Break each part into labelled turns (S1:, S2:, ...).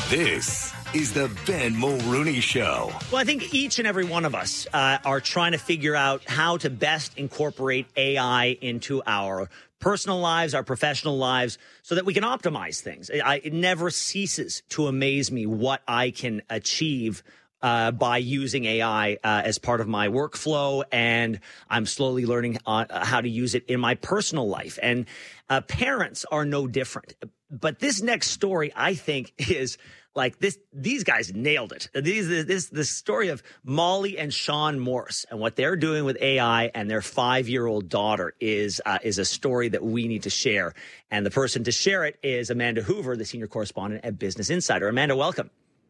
S1: This is the Ben Mulrooney Show.
S2: Well, I think each and every one of us are trying to figure out how to best incorporate AI into our personal lives, our professional lives, so that we can optimize things. It never ceases to amaze me what I can achieve by using AI as part of my workflow, and I'm slowly learning how to use it in my personal life. And parents are no different. But this next story, I think, is like this. These guys nailed it. This story of Molly and Sean Morse and what they're doing with AI and their 5-year-old daughter is a story that we need to share. And the person to share it is Amanda Hoover, the senior correspondent at Business Insider. Amanda, welcome.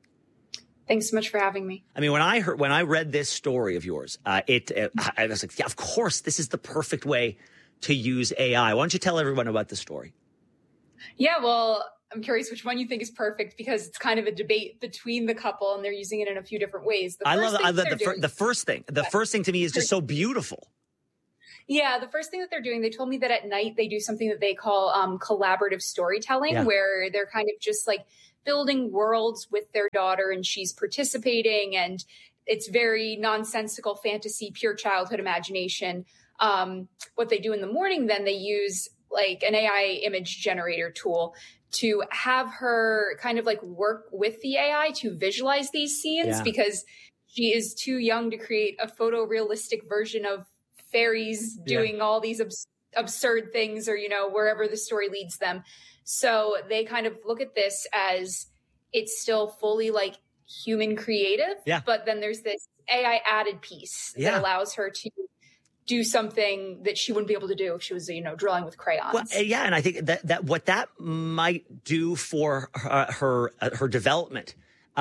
S3: Thanks so much for having me.
S2: I mean, when I read this story of yours, I was like, yeah, of course, this is the perfect way to use AI. Why don't you tell everyone about the story?
S3: Yeah, well, I'm curious which one you think is perfect, because it's kind of a debate between the couple and they're using it in a few different ways.
S2: I love the first thing. The first thing to me is just so beautiful.
S3: Yeah, the first thing that they're doing, they told me that at night they do something that they call collaborative storytelling, where they're kind of just like building worlds with their daughter and she's participating, and it's very nonsensical fantasy, pure childhood imagination. What they do in the morning, then they use like an AI image generator tool to have her kind of like work with the AI to visualize these scenes, because she is too young to create a photorealistic version of fairies doing all these absurd things, or, you know, wherever the story leads them. So they kind of look at this as it's still fully like human creative, but then there's this AI added piece that allows her to do something that she wouldn't be able to do if she was, you know, drawing with crayons.
S2: Well, yeah, and I think that what that might do for her development,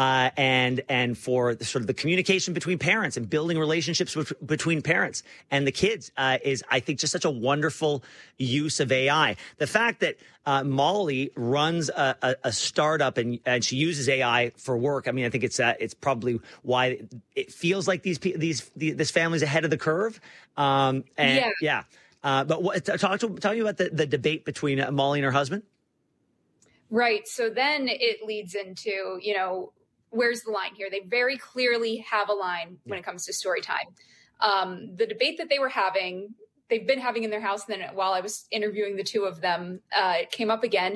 S2: and for the, sort of the communication between parents and building relationships between parents and the kids, is, I think, just such a wonderful use of AI. The fact that Molly runs a startup and she uses AI for work, I mean, I think it's probably why it feels like this family's ahead of the curve. But tell me about the debate between Molly and her husband.
S3: Right. So then it leads into, you know, where's the line here? They very clearly have a line when it comes to story time. The debate that they've been having in their house, and then while I was interviewing the two of them, it came up again.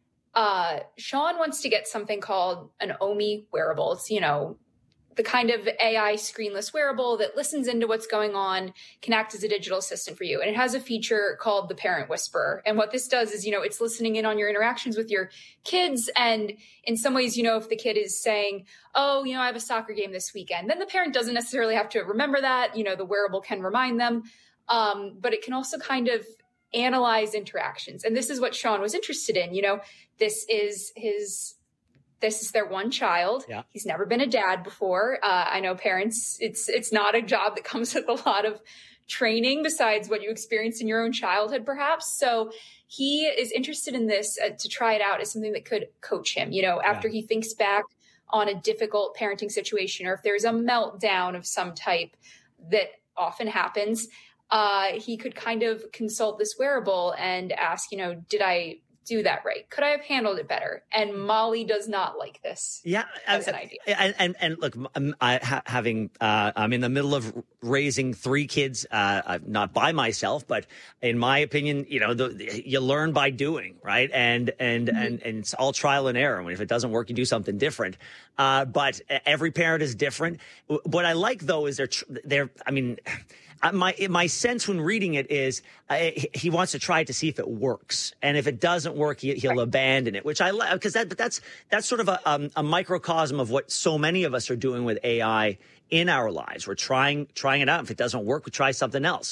S3: Sean wants to get something called an Omi wearable. It's, you know, the kind of AI screenless wearable that listens into what's going on, can act as a digital assistant for you. And it has a feature called the Parent Whisperer. And what this does is, you know, it's listening in on your interactions with your kids. And in some ways, you know, if the kid is saying, oh, you know, I have a soccer game this weekend, then the parent doesn't necessarily have to remember that. You know, the wearable can remind them. But it can also kind of analyze interactions. And this is what Sean was interested in. You know, this is their one child. Yeah. He's never been a dad before. I know parents, it's not a job that comes with a lot of training besides what you experienced in your own childhood, perhaps. So he is interested in this to try it out as something that could coach him, you know, after he thinks back on a difficult parenting situation, or if there's a meltdown of some type that often happens, he could kind of consult this wearable and ask, you know, did I do that right? Could I have handled it better? And Molly does not like this.
S2: Yeah,
S3: as an idea.
S2: And look, I'm in the middle of raising 3 kids, not by myself, but in my opinion, you know, you learn by doing, right? And it's all trial and error. If it doesn't work, you do something different. But every parent is different. What I like though is my sense when reading it is he wants to try it to see if it works, and if it doesn't work, he'll abandon it, which I like, because that's sort of a microcosm of what so many of us are doing with AI in our lives. We're trying it out. If it doesn't work, we try something else.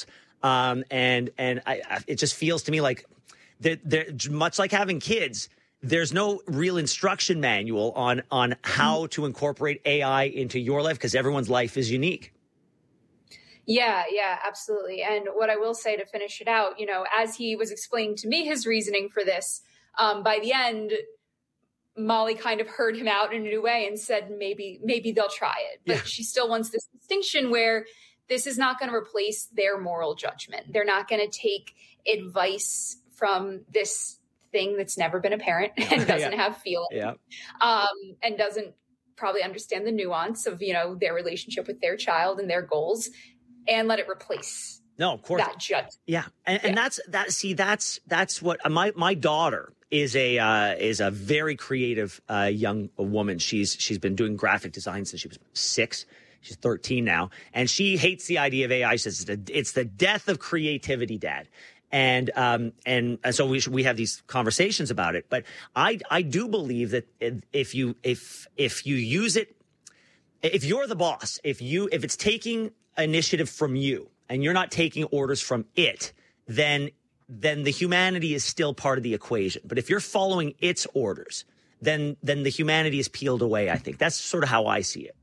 S2: It just feels to me like they're much like having kids. There's no real instruction manual on how to incorporate AI into your life, because everyone's life is unique.
S3: Yeah, absolutely. And what I will say to finish it out, you know, as he was explaining to me his reasoning for this, by the end, Molly kind of heard him out in a new way and said, maybe they'll try it. But she still wants this distinction where this is not going to replace their moral judgment. They're not going to take advice from this thing that's never been a parent and doesn't have feelings, and doesn't probably understand the nuance of, their relationship with their child and their goals, and let it replace.
S2: No, of course.
S3: That judge.
S2: Yeah. And that's what my daughter is a very creative young woman. She's been doing graphic design since she was 6. She's 13 now, and she hates the idea of AI. She says it's the death of creativity, Dad. And so we have these conversations about it. But I do believe that if you use it, if you're the boss, if it's taking initiative from you and you're not taking orders from it, then the humanity is still part of the equation. But if you're following its orders, then the humanity is peeled away. I think that's sort of how I see it.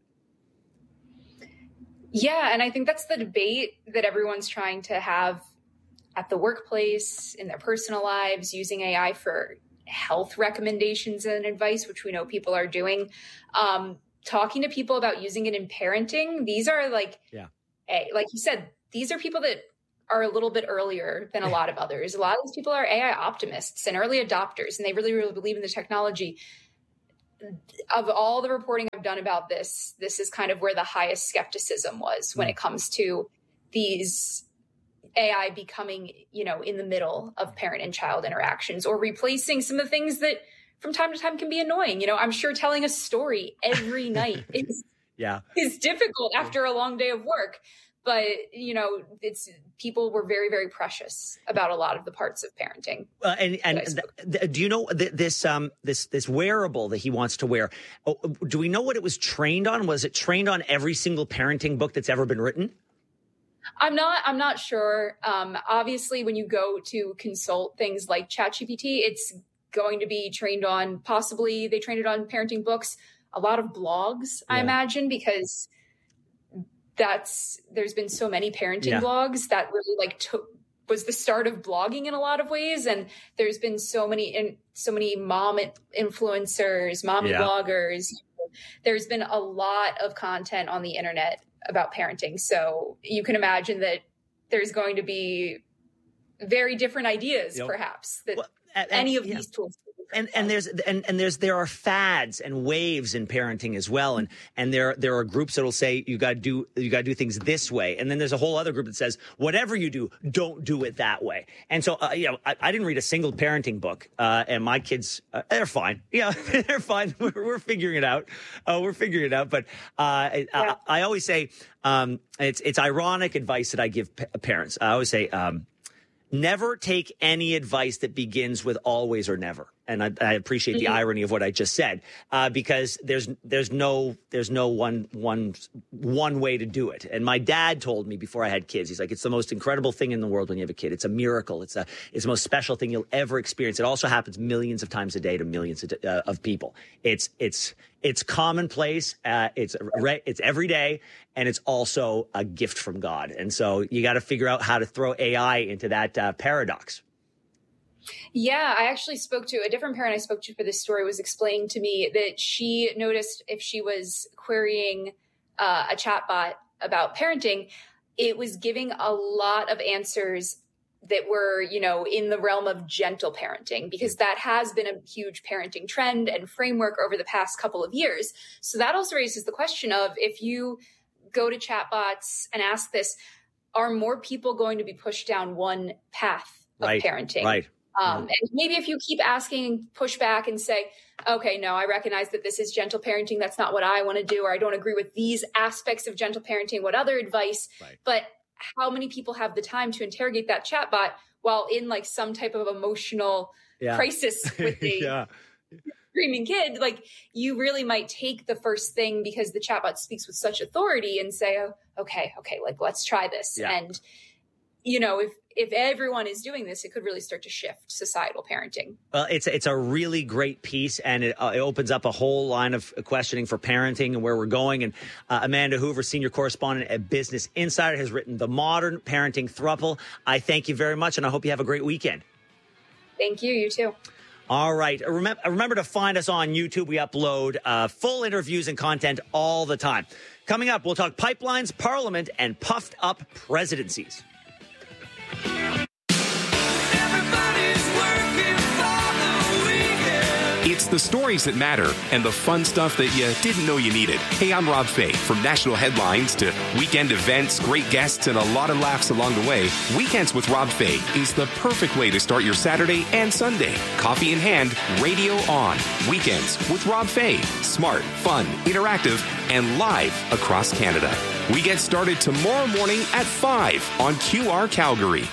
S3: Yeah, and I think that's the debate that everyone's trying to have at the workplace, in their personal lives, using AI for health recommendations and advice, which we know people are doing. Talking to people about using it in parenting, these are like you said, these are people that are a little bit earlier than a lot of others. A lot of these people are AI optimists and early adopters, and they really, really believe in the technology. Of all the reporting I've done about this is kind of where the highest skepticism was when it comes to these AI becoming, in the middle of parent and child interactions, or replacing some of the things that from time to time can be annoying. I'm sure telling a story every night is difficult after a long day of work. But, people were very, very precious about a lot of the parts of parenting.
S2: Do you know this wearable that he wants to wear? Do we know what it was trained on? Was it trained on every single parenting book that's ever been written?
S3: I'm not sure. Obviously, when you go to consult things like ChatGPT, it's going to be trained on, possibly they trained it on parenting books, a lot of blogs, I imagine, because there's been so many parenting blogs that really was the start of blogging in a lot of ways. And there's been so many mom influencers, mommy bloggers. There's been a lot of content on the internet about parenting. So you can imagine that there's going to be very different ideas, perhaps, that any of these tools.
S2: There are fads and waves in parenting as well, and there are groups that'll say you got to do things this way, and then there's a whole other group that says whatever you do, don't do it that way. And so I didn't read a single parenting book, and my kids they're fine. Yeah, they're fine. We're figuring it out. But I always say it's ironic advice that I give parents. I always say. Never take any advice that begins with always or never. And I appreciate the irony of what I just said, because there's no one way to do it. And my dad told me before I had kids, he's like, it's the most incredible thing in the world when you have a kid. It's a miracle. It's the most special thing you'll ever experience. It also happens millions of times a day to millions of people. It's commonplace. It's every day, and it's also a gift from God. And so you got to figure out how to throw AI into that paradox.
S3: Yeah, I actually spoke to a different parent I spoke to for this story was explaining to me that she noticed if she was querying a chatbot about parenting, it was giving a lot of answers that were, in the realm of gentle parenting, because that has been a huge parenting trend and framework over the past couple of years. So that also raises the question of, if you go to chatbots and ask this, are more people going to be pushed down one path of parenting?
S2: Right.
S3: And maybe if you keep asking, push back and say, okay, no, I recognize that this is gentle parenting. That's not what I want to do. Or I don't agree with these aspects of gentle parenting. What other advice? Right. But how many people have the time to interrogate that chatbot while in some type of emotional crisis with the screaming kid? You really might take the first thing because the chatbot speaks with such authority and say, oh, okay, let's try this. Yeah. And, if everyone is doing this, it could really start to shift societal parenting. Well,
S2: it's a really great piece, and it opens up a whole line of questioning for parenting and where we're going. And Amanda Hoover, senior correspondent at Business Insider, has written The Modern Parenting Throuple. I thank you very much, and I hope you have a great weekend.
S3: Thank you. You too.
S2: All right. Remember to find us on YouTube. We upload full interviews and content all the time. Coming up, we'll talk pipelines, parliament, and puffed up presidencies.
S4: Everybody's working for the It's the stories that matter and the fun stuff that you didn't know you needed. Hey, I'm Rob Fay. From national headlines to weekend events, great guests, and a lot of laughs along the way, Weekends with Rob Fay is the perfect way to start your Saturday and Sunday. Coffee in hand, radio on. Weekends with Rob Fay. Smart, fun, interactive, and live across Canada. We get started tomorrow morning at 5 on QR Calgary.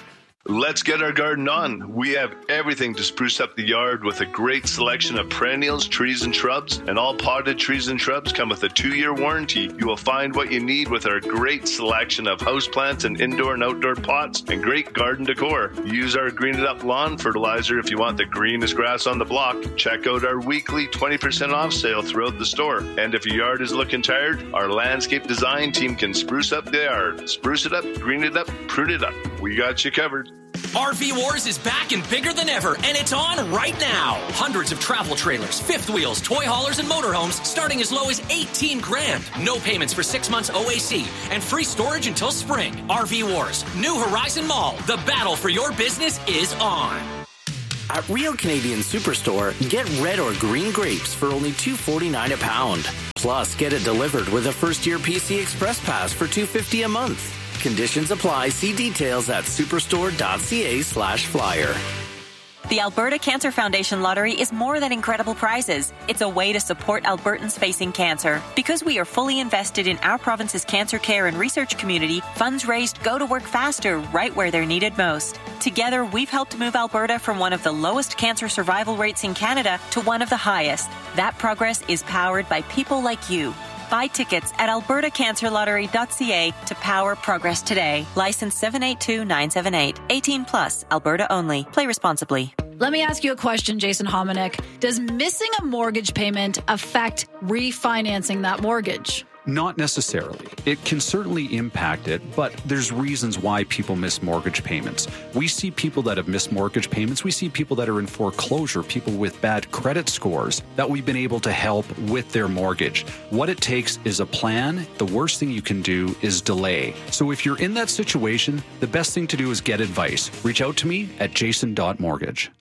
S5: Let's get our garden on. We have everything to spruce up the yard with a great selection of perennials, trees, and shrubs. And all potted trees and shrubs come with a 2-year warranty. You will find what you need with our great selection of houseplants and indoor and outdoor pots and great garden decor. Use our Green It Up lawn fertilizer if you want the greenest grass on the block. Check out our weekly 20% off sale throughout the store. And if your yard is looking tired, our landscape design team can spruce up the yard. Spruce it up, green it up, prune it up. We got you covered.
S6: RV Wars is back and bigger than ever, and it's on right now. Hundreds of travel trailers, fifth wheels, toy haulers, and motorhomes starting as low as $18,000. No payments for 6 months OAC and free storage until spring. RV Wars, New Horizon Mall. The battle for your business is on.
S7: At Real Canadian Superstore, get red or green grapes for only $2.49 a pound. Plus, get it delivered with a first-year PC Express Pass for $2.50 a month. Conditions apply. See details at superstore.ca/flyer.
S8: The Alberta Cancer Foundation Lottery is more than incredible prizes. It's a way to support Albertans facing cancer. Because we are fully invested in our province's cancer care and research community, funds raised go to work faster right where they're needed most. Together, we've helped move Alberta from one of the lowest cancer survival rates in Canada to one of the highest. That progress is powered by people like you. Buy tickets at albertacancerlottery.ca to power progress today. License 782978. 18 plus. Alberta only. Play responsibly.
S9: Let me ask you a question, Jason Hominick. Does missing a mortgage payment affect refinancing that mortgage?
S10: Not necessarily. It can certainly impact it, but there's reasons why people miss mortgage payments. We see people that have missed mortgage payments. We see people that are in foreclosure, people with bad credit scores that we've been able to help with their mortgage. What it takes is a plan. The worst thing you can do is delay. So if you're in that situation, the best thing to do is get advice. Reach out to me at jason.mortgage.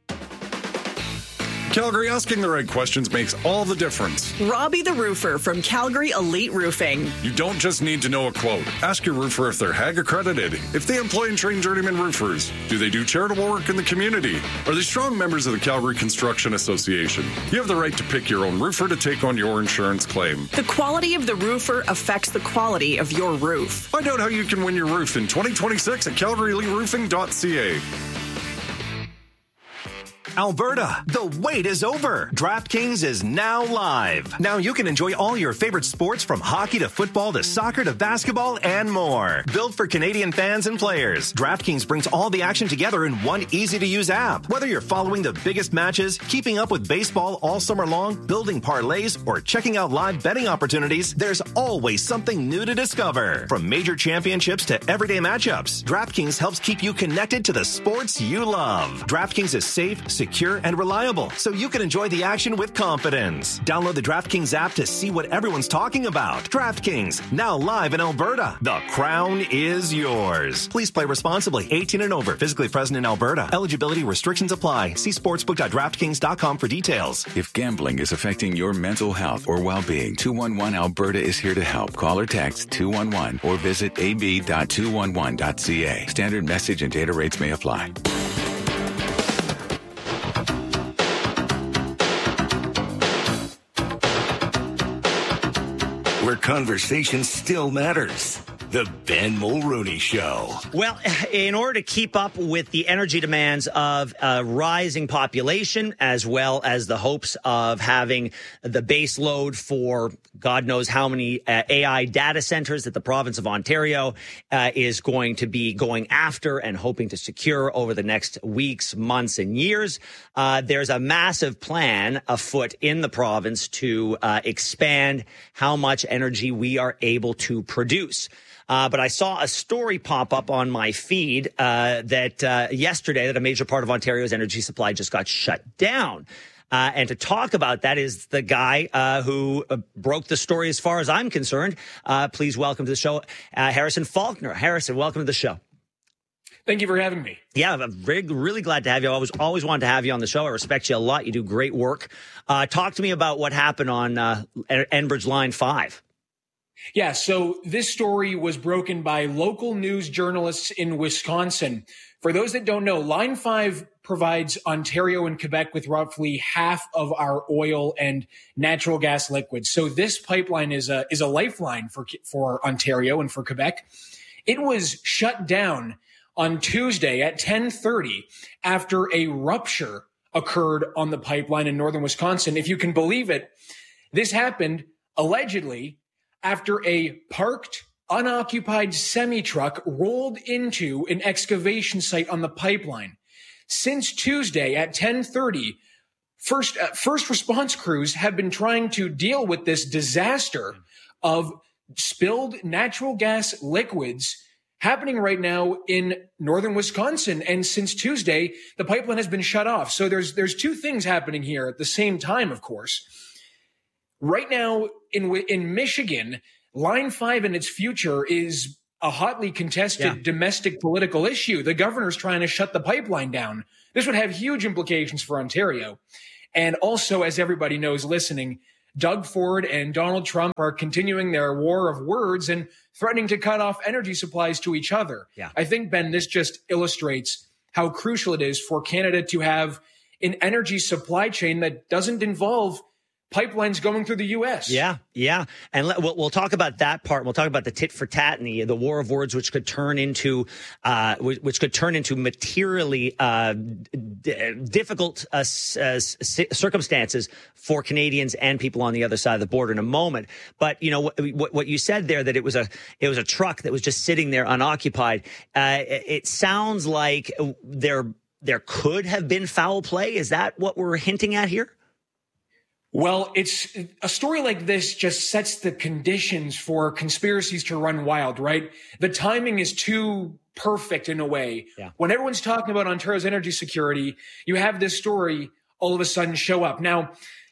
S11: Calgary, asking the right questions makes all the difference.
S12: Robbie the Roofer from Calgary Elite Roofing.
S11: You don't just need to know a quote. Ask your roofer if they're HAG accredited, if they employ and train journeyman roofers. Do they do charitable work in the community? Are they strong members of the Calgary Construction Association? You have the right to pick your own roofer to take on your insurance claim.
S12: The quality of the roofer affects the quality of your roof.
S11: Find out how you can win your roof in 2026 at calgaryeliteroofing.ca.
S1: Alberta, the wait is over. DraftKings is now live. Now you can enjoy all your favorite sports from hockey to football to soccer to basketball and more. Built for Canadian fans and players, DraftKings brings all the action together in one easy-to-use app. Whether you're following the biggest matches, keeping up with baseball all summer long, building parlays, or checking out live betting opportunities, there's always something new to discover. From major championships to everyday matchups, DraftKings helps keep you connected to the sports you love. DraftKings is safe, secure, and reliable, so you can enjoy the action with confidence. Download the DraftKings app to see what everyone's talking about. DraftKings, now live in Alberta. The crown is yours. Please play responsibly. 18 and over. Physically present in Alberta. Eligibility restrictions apply. See sportsbook.draftkings.com for details.
S13: If gambling is affecting your mental health or well-being, 211 Alberta is here to help. Call or text 211 or visit ab.211.ca. Standard message and data rates may apply.
S1: Where conversation still matters. The Ben Mulrooney Show.
S2: Well, in order to keep up with the energy demands of a rising population, as well as the hopes of having the base load for God knows how many AI data centers that the province of Ontario is going to be going after and hoping to secure over the next weeks, months, and years, there's a massive plan afoot in the province to expand how much energy we are able to produce. But I saw a story pop up on my feed that yesterday that a major part of Ontario's energy supply just got shut down. And to talk about that is the guy who broke the story as far as I'm concerned. Please welcome to the show, Harrison Faulkner. Harrison, welcome to the show.
S14: Thank you for having me.
S2: Yeah, I'm really glad to have you. I always wanted to have you on the show. I respect you a lot. You do great work. Talk to me about what happened on Enbridge Line 5.
S14: Yeah, so this story was broken by local news journalists in Wisconsin. For those that don't know, Line 5 provides Ontario and Quebec with roughly half of our oil and natural gas liquids. So this pipeline is a lifeline for Ontario and for Quebec. It was shut down on Tuesday at 10:30 after a rupture occurred on the pipeline in northern Wisconsin. If you can believe it, this happened allegedly after a parked, unoccupied semi-truck rolled into an excavation site on the pipeline. Since Tuesday at 10:30, first response crews have been trying to deal with this disaster of spilled natural gas liquids happening right now in northern Wisconsin. And since Tuesday, the pipeline has been shut off. So there's two things happening here at the same time, of course. Right now in Michigan, Line 5 and its future is a hotly contested domestic political issue. The governor's trying to shut the pipeline down. This would have huge implications for Ontario. And also, as everybody knows listening, Doug Ford and Donald Trump are continuing their war of words and threatening to cut off energy supplies to each other.
S2: Yeah.
S14: I think, Ben, this just illustrates how crucial it is for Canada to have an energy supply chain that doesn't involve pipelines going through the U.S.
S2: Yeah. And we'll talk about that part. We'll talk about the tit for tat and the war of words, which could turn into materially difficult circumstances for Canadians and people on the other side of the border in a moment. But you know what you said there, that it was a truck that was just sitting there unoccupied. It sounds like there could have been foul play. Is that what we're hinting at here?
S14: Well, it's a story like this just sets the conditions for conspiracies to run wild, right? The timing is too perfect in a way.
S2: Yeah.
S14: When everyone's talking about Ontario's energy security, you have this story all of a sudden show up. Now,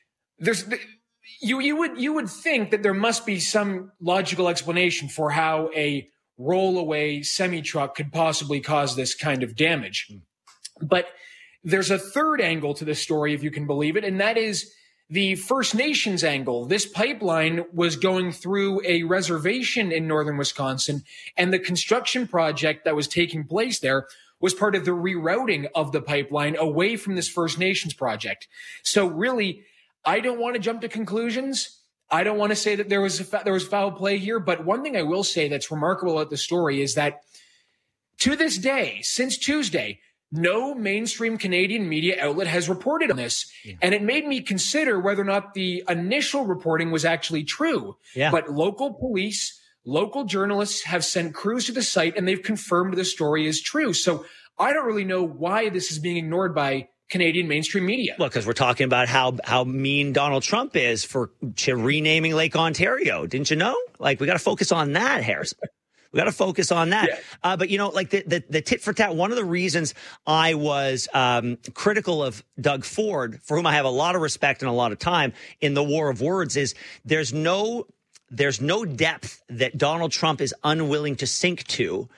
S14: you would think that there must be some logical explanation for how a rollaway semi-truck could possibly cause this kind of damage. But there's a third angle to this story, if you can believe it, and that is the First Nations angle. This pipeline was going through a reservation in northern Wisconsin, and the construction project that was taking place there was part of the rerouting of the pipeline away from this First Nations project. So really, I don't want to jump to conclusions. I don't want to say that there was foul play here, but one thing I will say that's remarkable about the story is that to this day, since Tuesday, no mainstream Canadian media outlet has reported on this. Yeah. And it made me consider whether or not the initial reporting was actually true.
S2: Yeah.
S14: But local police, local journalists have sent crews to the site and they've confirmed the story is true. So I don't really know why this is being ignored by Canadian mainstream media.
S2: Well, because we're talking about how mean Donald Trump is for renaming Lake Ontario. Didn't you know? Like, we got to focus on that, Harrison. We got to focus on that. Yeah. But, you know, like the tit for tat, one of the reasons I was critical of Doug Ford, for whom I have a lot of respect and a lot of time in the war of words, is there's no depth that Donald Trump is unwilling to sink to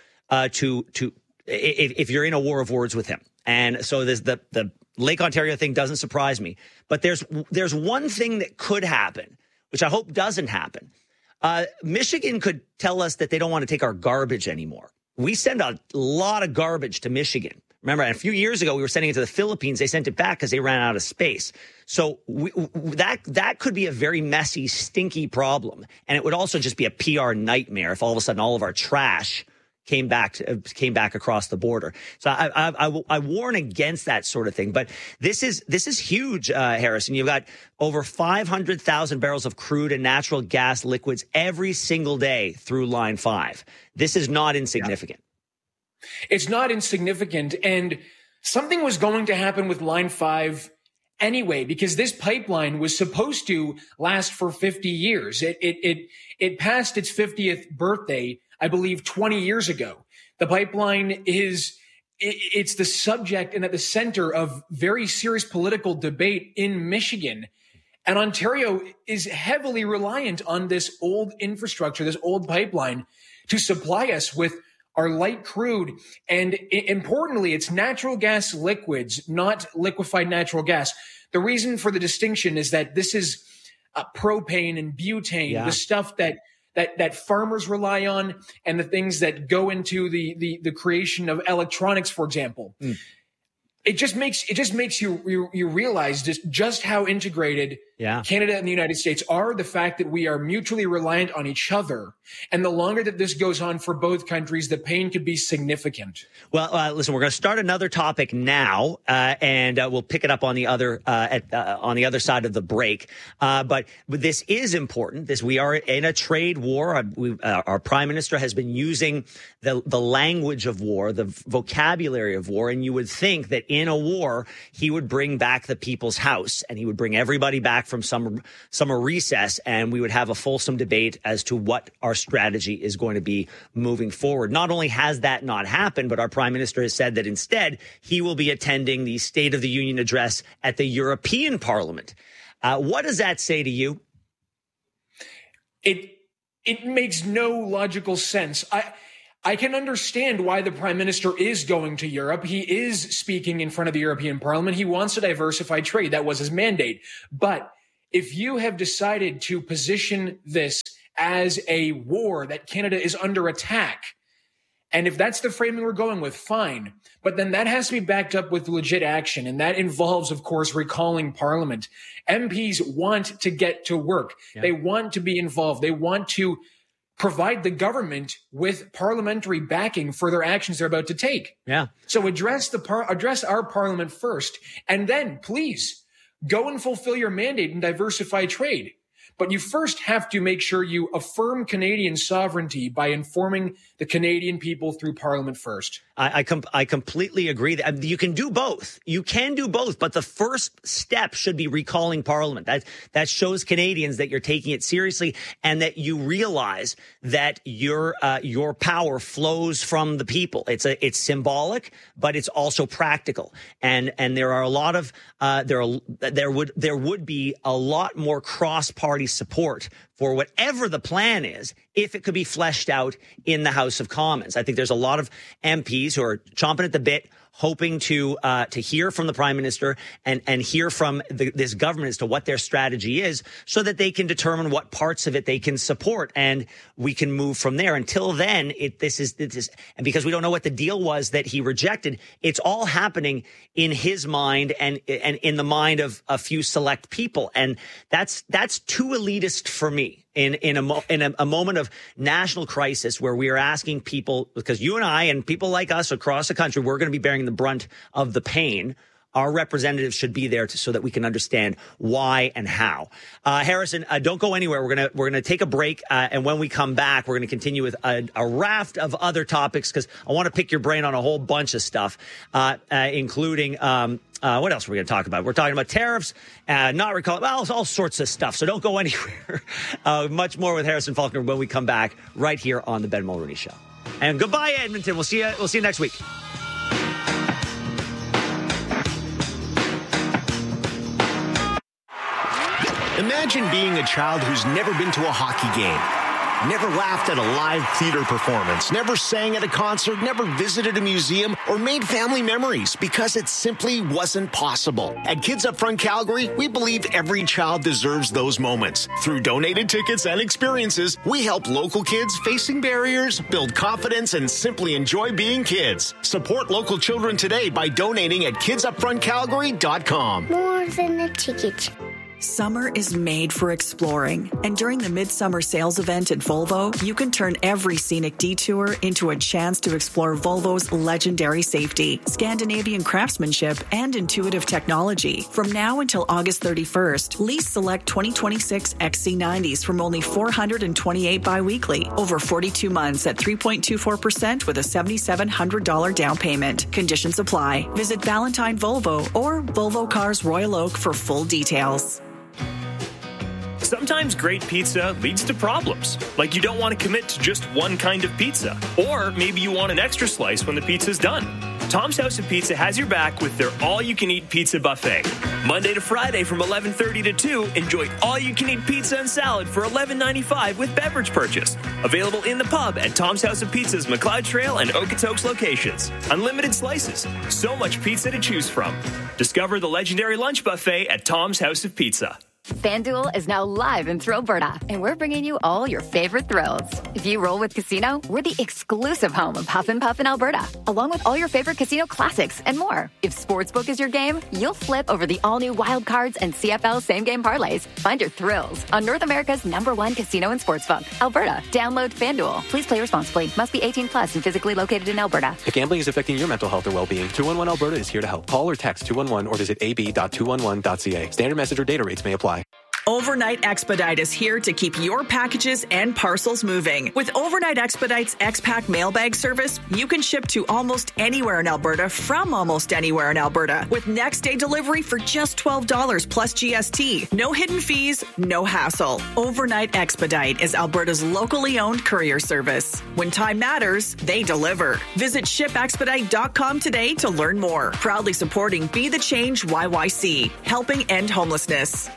S2: if you're in a war of words with him. And so there's the Lake Ontario thing doesn't surprise me. But there's one thing that could happen, which I hope doesn't happen. Michigan could tell us that they don't want to take our garbage anymore. We send a lot of garbage to Michigan. Remember, a few years ago, we were sending it to the Philippines. They sent it back because they ran out of space. So that could be a very messy, stinky problem. And it would also just be a PR nightmare if all of a sudden all of our trash came back across the border. So I warn against that sort of thing. But this is huge, Harrison. You've got over 500,000 barrels of crude and natural gas liquids every single day through Line 5. This is not insignificant.
S14: It's not insignificant. And something was going to happen with Line 5 anyway, because this pipeline was supposed to last for 50 years. It passed its 50th birthday, I believe, 20 years ago. The pipeline it's the subject and at the center of very serious political debate in Michigan. And Ontario is heavily reliant on this old infrastructure, this old pipeline, to supply us with are light crude. And importantly, it's natural gas liquids, not liquefied natural gas. The reason for the distinction is that this is propane and butane, the stuff that farmers rely on and the things that go into the creation of electronics, for example. It just makes you realize just how integrated Canada and the United States are, the fact that we are mutually reliant on each other. And the longer that this goes on for both countries, the pain could be significant.
S2: Well, listen, we're going to start another topic now, and we'll pick it up on the other on the other side of the break. But this is important. We are in a trade war. Our prime minister has been using the language of war, the vocabulary of war, and you would think that in a war he would bring back the people's house and he would bring everybody back from summer recess, and we would have a fulsome debate as to what our strategy is going to be moving forward. Not only has that not happened, but our prime minister has said that instead he will be attending the State of the Union address at the European Parliament. What does that say to you?
S14: It makes no logical sense. I can understand why the prime minister is going to Europe. He is speaking in front of the European Parliament. He wants to diversify trade. That was his mandate. But if you have decided to position this as a war, that Canada is under attack, and if that's the framing we're going with, fine. But then that has to be backed up with legit action. And that involves, of course, recalling Parliament. MPs want to get to work. Yeah. They want to be involved. They want to provide the government with parliamentary backing for their actions they're about to take.
S2: Yeah.
S14: So address our Parliament first, and then please go and fulfill your mandate and diversify trade. But you first have to make sure you affirm Canadian sovereignty by informing the Canadian people through Parliament first.
S2: I completely agree that you can do both. You can do both, but the first step should be recalling Parliament. That shows Canadians that you're taking it seriously and that you realize that your power flows from the people. It's symbolic, but it's also practical. And there are a lot of there would be a lot more cross-party support for whatever the plan is if it could be fleshed out in the House of Commons. I think there's a lot of MPs who are chomping at the bit, hoping to hear from the prime minister and hear from this government as to what their strategy is so that they can determine what parts of it they can support and we can move from there. Until then, this is and because we don't know what the deal was that he rejected, it's all happening in his mind and in the mind of a few select people. And that's too elitist for me. In a moment of national crisis where we are asking people, because you and I and people like us across the country, we're going to be bearing the brunt of the pain. Our representatives should be there so that we can understand why and how. Harrison, don't go anywhere. We're gonna take a break, and when we come back, we're gonna continue with a raft of other topics because I want to pick your brain on a whole bunch of stuff, including. What else are we going to talk about? We're talking about tariffs, all sorts of stuff. So don't go anywhere. Much more with Harrison Faulkner when we come back right here on the Ben Mulroney Show. And goodbye, Edmonton. We'll see you next week.
S15: Imagine being a child who's never been to a hockey game. Never laughed at a live theater performance, never sang at a concert, never visited a museum, or made family memories because it simply wasn't possible. At Kids Up Front Calgary, we believe every child deserves those moments. Through donated tickets and experiences, we help local kids facing barriers, build confidence, and simply enjoy being kids. Support local children today by donating at kidsupfrontcalgary.com.
S16: More than a ticket. Summer is made for exploring, and during the Midsummer Sales event at Volvo, you can turn every scenic detour into a chance to explore Volvo's legendary safety, Scandinavian craftsmanship, and intuitive technology. From now until August 31st, lease select 2026 XC90s from only $428 biweekly, over 42 months at 3.24% with a $7,700 down payment. Conditions apply. Visit Valentine Volvo or Volvo Cars Royal Oak for full details.
S17: Sometimes great pizza leads to problems, like you don't want to commit to just one kind of pizza, or maybe you want an extra slice when the pizza's done. Tom's House of Pizza has your back with their all-you-can-eat pizza buffet. Monday to Friday from 11:30 to 2, enjoy all-you-can-eat pizza and salad for $11.95 with beverage purchase. Available in the pub at Tom's House of Pizza's McLeod Trail and Okotoks locations. Unlimited slices. So much pizza to choose from. Discover the legendary lunch buffet at Tom's House of Pizza.
S18: FanDuel is now live in Thrillberta, and we're bringing you all your favorite thrills. If you roll with Casino, we're the exclusive home of Huff and Puff in Alberta, along with all your favorite casino classics and more. If Sportsbook is your game, you'll flip over the all-new Wild Cards and CFL same-game parlays. Find your thrills on North America's #1 casino and sportsbook, Alberta. Download FanDuel. Please play responsibly. Must be 18 plus and physically located in Alberta.
S19: If gambling is affecting your mental health or well-being, 211 Alberta is here to help. Call or text 211 or visit ab.211.ca. Standard message or data rates may apply.
S12: Overnight Expedite is here to keep your packages and parcels moving. With Overnight Expedite's X-Pack mailbag service, you can ship to almost anywhere in Alberta from almost anywhere in Alberta with next day delivery for just $12 plus GST. No hidden fees, no hassle. Overnight Expedite is Alberta's locally owned courier service. When time matters, they deliver. Visit shipexpedite.com today to learn more. Proudly supporting Be the Change YYC, helping end homelessness.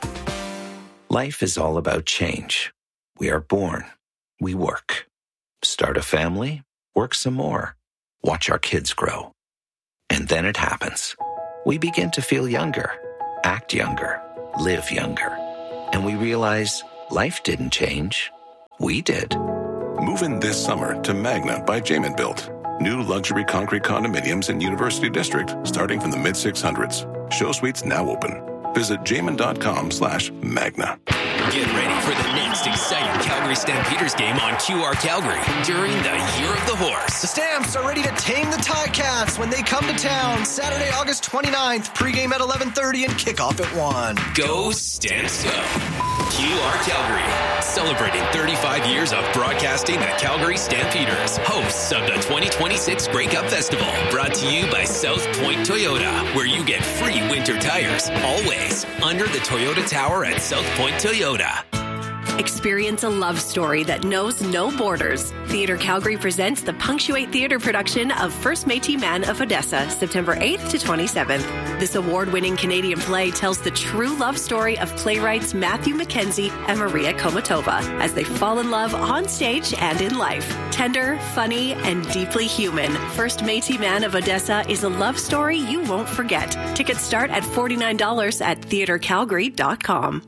S20: Life is all about change. We are born. We work. Start a family. Work some more. Watch our kids grow. And then it happens. We begin to feel younger, act younger, live younger. And we realize life didn't change. We did.
S21: Move in this summer to Magna by Jamin Built. New luxury concrete condominiums in University District starting from the mid-600s. Show suites now open. Visit jamin.com/Magna.
S6: Get ready for the next exciting Calgary Stampeders game on QR Calgary during the Year of the Horse.
S22: The Stamps are ready to tame the Ticats when they come to town. Saturday, August 29th, pregame at 11:30 and kickoff at 1.
S6: Go Stamps Go! QR Calgary, celebrating 35 years of broadcasting the Calgary Stampeders, hosts of the 2026 Grey Cup Festival, brought to you by South Point Toyota, where you get free winter tires, always under the Toyota Tower at South Point Toyota.
S23: Experience a love story that knows no borders. Theatre Calgary presents the Punctuate Theatre production of First Métis Man of Odessa, September 8th to 27th. This award-winning Canadian play tells the true love story of playwrights Matthew Mackenzie and Maria Komatova as they fall in love on stage and in life. Tender, funny, and deeply human, First Métis Man of Odessa is a love story you won't forget. Tickets start at $49 at theatrecalgary.com.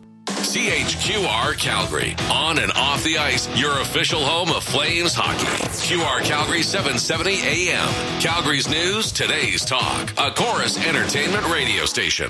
S24: CHQR Calgary. On and off the ice, your official home of Flames hockey. QR Calgary 770 AM. Calgary's news, today's talk. A Chorus Entertainment radio station.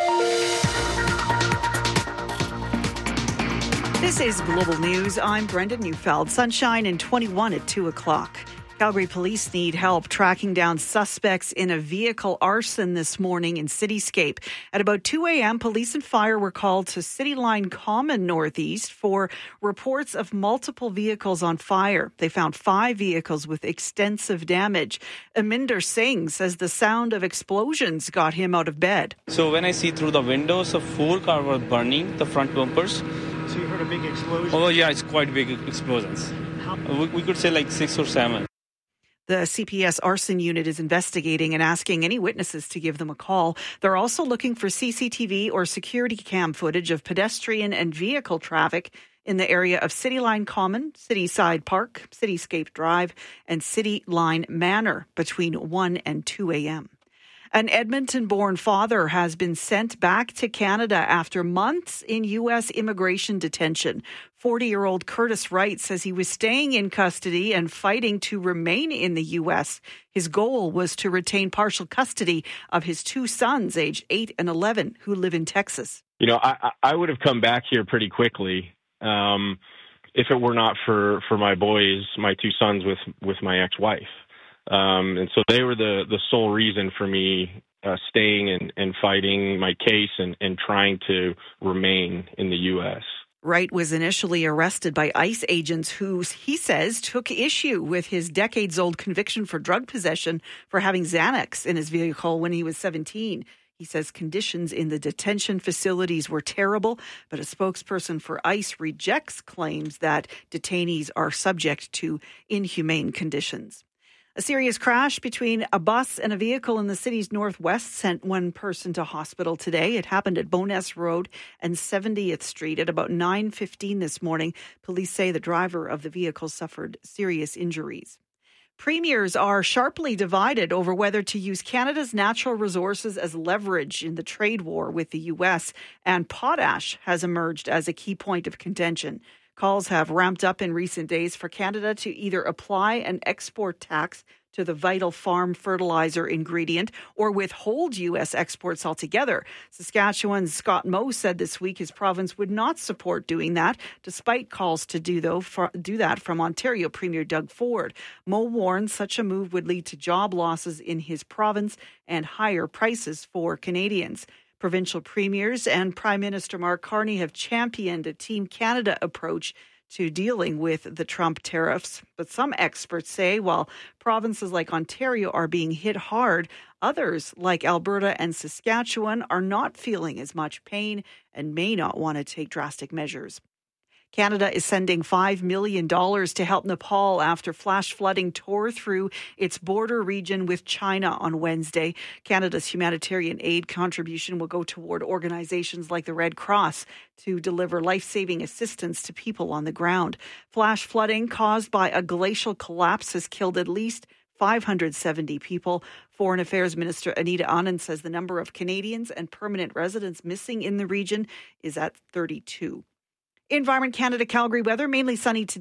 S25: This is Global News. I'm Brenda Neufeld. Sunshine and 21 at 2 o'clock. Calgary police need help tracking down suspects in a vehicle arson this morning in Cityscape. At about 2 a.m., police and fire were called to City Line Common Northeast for reports of multiple vehicles on fire. They found 5 vehicles with extensive damage. Aminder Singh says the sound of explosions got him out of bed.
S26: So when I see through the windows, 4 cars were burning, the front bumpers.
S27: So you heard a big explosion?
S26: Oh, yeah, it's quite big explosions. We could say like 6 or 7.
S25: The CPS arson unit is investigating and asking any witnesses to give them a call. They're also looking for CCTV or security cam footage of pedestrian and vehicle traffic in the area of City Line Common, Cityside Park, Cityscape Drive, and City Line Manor between 1 and 2 a.m. An Edmonton-born father has been sent back to Canada after months in U.S. immigration detention. 40-year-old Curtis Wright says he was staying in custody and fighting to remain in the U.S. His goal was to retain partial custody of his 2 sons, aged 8 and 11, who live in Texas.
S28: You know, I would have come back here pretty quickly if it were not for my boys, my 2 sons with my ex-wife. And so they were the sole reason for me staying and fighting my case and trying to remain in the U.S.
S25: Wright was initially arrested by ICE agents who, he says, took issue with his decades-old conviction for drug possession for having Xanax in his vehicle when he was 17. He says conditions in the detention facilities were terrible, but a spokesperson for ICE rejects claims that detainees are subject to inhumane conditions. A serious crash between a bus and a vehicle in the city's northwest sent one person to hospital today. It happened at Bowness Road and 70th Street at about 9:15 this morning. Police say the driver of the vehicle suffered serious injuries. Premiers are sharply divided over whether to use Canada's natural resources as leverage in the trade war with the U.S., and potash has emerged as a key point of contention. Calls have ramped up in recent days for Canada to either apply an export tax to the vital farm fertilizer ingredient or withhold U.S. exports altogether. Saskatchewan's Scott Moe said this week his province would not support doing that, despite calls to do that from Ontario Premier Doug Ford. Moe warned such a move would lead to job losses in his province and higher prices for Canadians. Provincial premiers and Prime Minister Mark Carney have championed a Team Canada approach to dealing with the Trump tariffs. But some experts say while provinces like Ontario are being hit hard, others like Alberta and Saskatchewan are not feeling as much pain and may not want to take drastic measures. Canada is sending $5 million to help Nepal after flash flooding tore through its border region with China on Wednesday. Canada's humanitarian aid contribution will go toward organizations like the Red Cross to deliver life-saving assistance to people on the ground. Flash flooding caused by a glacial collapse has killed at least 570 people. Foreign Affairs Minister Anita Anand says the number of Canadians and permanent residents missing in the region is at 32. Environment Canada Calgary weather, mainly sunny today.